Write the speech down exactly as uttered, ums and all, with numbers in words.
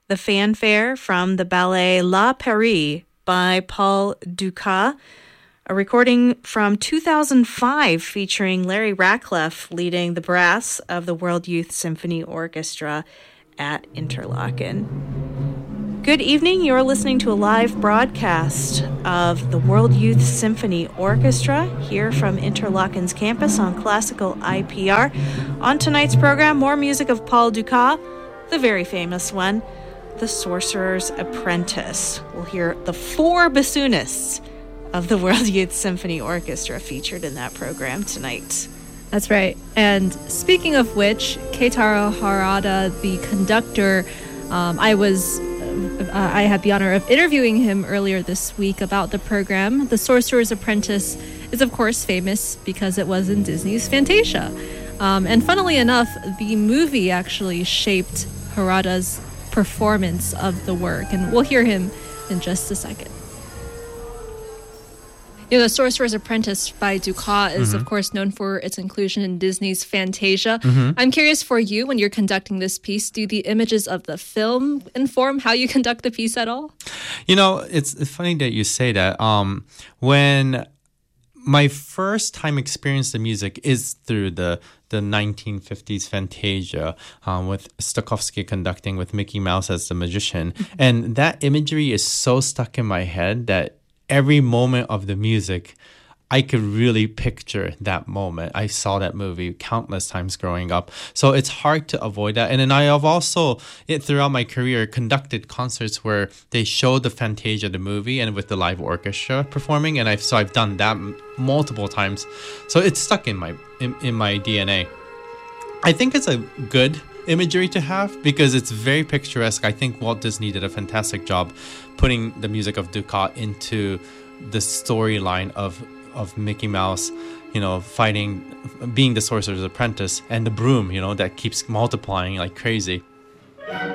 the fanfare from the ballet La Paris by Paul Dukas, a recording from two thousand five featuring Larry Ratcliffe leading the brass of the World Youth Symphony Orchestra at Interlaken. Good evening. You're listening to a live broadcast of the World Youth Symphony Orchestra here from Interlaken's campus on Classical I P R. On tonight's program, more music of Paul Dukas, the very famous one, The Sorcerer's Apprentice. We'll hear the four bassoonists of the World Youth Symphony Orchestra featured in that program tonight. That's right. And speaking of which, Keitaro Harada, the conductor, um, I was, uh, I had the honor of interviewing him earlier this week about the program. The Sorcerer's Apprentice is, of course, famous because it was in Disney's Fantasia. Um, and funnily enough, the movie actually shaped Harada's performance of the work. And we'll hear him in just a second. You know, The Sorcerer's Apprentice by Dukas is, mm-hmm. of course, known for its inclusion in Disney's Fantasia. Mm-hmm. I'm curious for you, when you're conducting this piece, do the images of the film inform how you conduct the piece at all? You know, it's funny that you say that. Um, when my first time experience the music is through the the nineteen fifties Fantasia um, with Stokowski conducting with Mickey Mouse as the magician. Mm-hmm. And that imagery is so stuck in my head that every moment of the music, I could really picture that moment. I saw that movie countless times growing up. So it's hard to avoid that. And then I have also, it, throughout my career, conducted concerts where they show the Fantasia, the movie, and with the live orchestra performing. And I've so I've done that m- multiple times. So it's stuck in my in, in my D N A. I think it's a good imagery to have because it's very picturesque. I think Walt Disney did a fantastic job putting the music of Dukas into the storyline of of Mickey Mouse, you know, fighting, being the sorcerer's apprentice, and the broom, you know, that keeps multiplying like crazy.